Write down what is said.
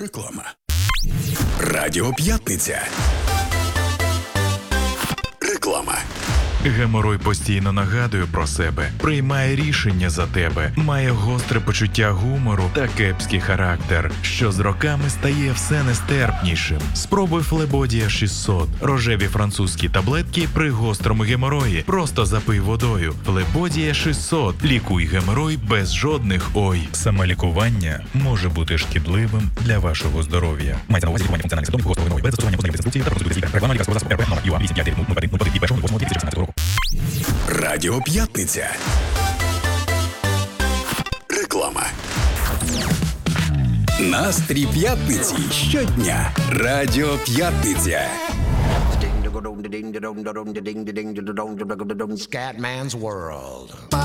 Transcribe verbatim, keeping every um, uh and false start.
Реклама. Радіо П'ятниця. Реклама. Геморой постійно нагадує про себе, приймає рішення за тебе, має гостре почуття гумору та кепський характер, що з роками стає все нестерпнішим. Спробуй Флебодія шістсот. Рожеві французькі таблетки при гострому геморої. Просто запий водою. Флебодія шістсот. Лікуй геморой без жодних ой. Самолікування може бути шкідливим для вашого здоров'я. Мається на увазі лікування функціональних симптомів гострого геморою без застосування позначних інструкцій та процедури лікаря. Реклама лікарського засобу РП номер ю а вісім п'ять нуль один нуль один від першого лютого дві тисячі шістнадцятого року. Радіо П'ятниця. Реклама. Настрій п'ятниці щодня. Радіо П'ятниця. Scatman's World.